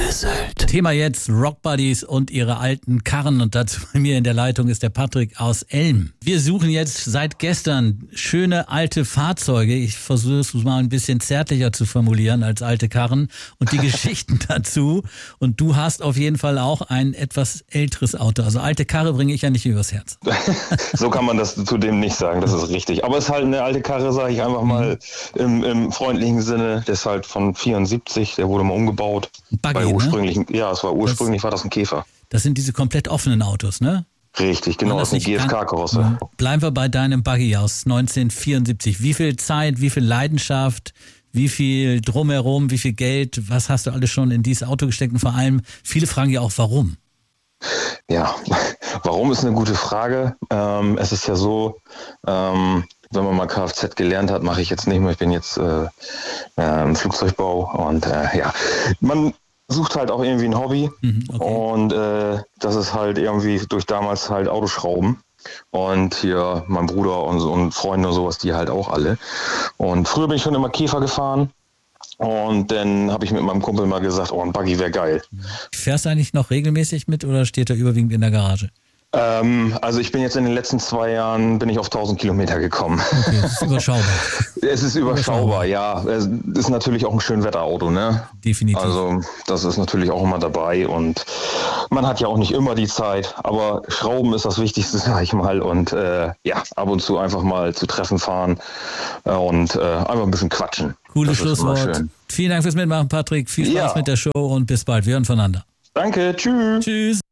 Sylt. Thema jetzt Rock Buddies und ihre alten Karren. Und dazu bei mir in der Leitung ist der Patrick aus Elm. Wir suchen jetzt seit gestern schöne alte Fahrzeuge. Ich versuche es mal ein bisschen zärtlicher zu formulieren als alte Karren und die Geschichten dazu. Und du hast auf jeden Fall auch ein etwas älteres Auto. Also alte Karre bringe ich ja nicht übers Herz. So kann man das zudem nicht sagen, das ist richtig. Aber es ist halt eine alte Karre, sage ich einfach mal im freundlichen Sinne. Der ist halt von 74, der wurde mal umgebaut. Buggy, Ja, ursprünglich war das ein Käfer. Das sind diese komplett offenen Autos, ne? Richtig, genau, das ist eine GFK-Karosse. Bleiben wir bei deinem Buggy aus 1974. Wie viel Zeit, wie viel Leidenschaft, wie viel drumherum, wie viel Geld, was hast du alles schon in dieses Auto gesteckt? Und vor allem, viele fragen ja auch, warum? Ja, warum ist eine gute Frage. Es ist ja so, wenn man mal Kfz gelernt hat, mache ich jetzt nicht mehr. Ich bin jetzt im Flugzeugbau und man sucht halt auch irgendwie ein Hobby und das ist halt irgendwie durch damals halt Autoschrauben und hier mein Bruder und Freunde und sowas, die halt auch alle. Und früher bin ich schon immer Käfer gefahren. Und dann habe ich mit meinem Kumpel mal gesagt, ein Buggy wäre geil. Fährst du eigentlich noch regelmäßig mit oder steht er überwiegend in der Garage? Also ich bin jetzt in den letzten 2 Jahren bin ich auf 1000 Kilometer gekommen. Okay, das ist überschaubar. Es ist überschaubar, ja. Es ist natürlich auch ein Schönwetterauto, ne? Definitiv. Also das ist natürlich auch immer dabei und man hat ja auch nicht immer die Zeit, aber Schrauben ist das Wichtigste, sag ich mal. Und ab und zu einfach mal zu Treffen fahren und einfach ein bisschen quatschen. Cooles Schlusswort. Vielen Dank fürs Mitmachen, Patrick. Viel Spaß mit der Show und bis bald. Wir hören voneinander. Danke, tschüss. Tschüss.